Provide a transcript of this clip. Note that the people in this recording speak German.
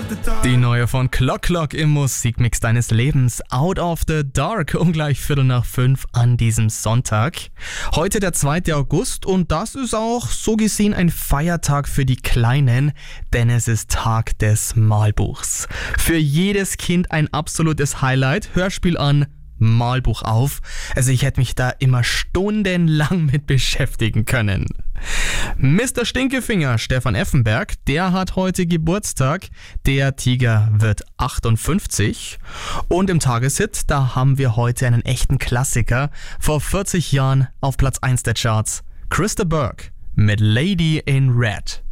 Die neue von Clock Clock im Musikmix deines Lebens, Out of the Dark, um gleich 4:45 an diesem Sonntag. Heute der 2. August und das ist auch so gesehen ein Feiertag für die Kleinen, denn es ist Tag des Malbuchs. Für jedes Kind ein absolutes Highlight. Hörspiel an, Malbuch auf. Also ich hätte mich da immer stundenlang mit beschäftigen können. Mr. Stinkefinger, Stefan Effenberg, der hat heute Geburtstag. Der Tiger wird 58. Und im Tageshit, da haben wir heute einen echten Klassiker. Vor 40 Jahren auf Platz 1 der Charts. Krista Burke mit Lady in Red.